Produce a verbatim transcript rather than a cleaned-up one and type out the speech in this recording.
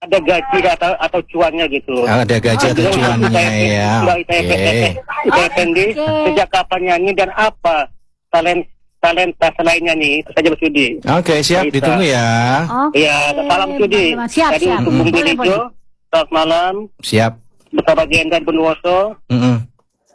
ada gaji atau atau cuannya gitu. Ada gaji atau cuannya ya. Oke. Sejak kapan nyanyi dan apa talent talenta selainnya nih? Itu saja Mas Yudi. Oke, siap, Kita. ditunggu ya. Iya, salam Yudi. Siap, Dari siap. untuk Bung Boleh, Bilijo. Selamat malam. Siap. Bersama Genda Bonwoso. Mm-mm.